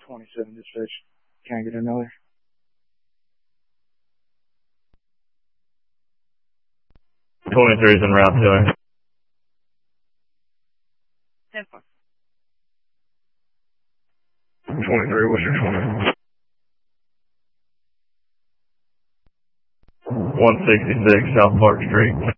27 dispatch. Can I get another? '23 is en route to 10-4. 23, what's your 20? 166 South Park Street.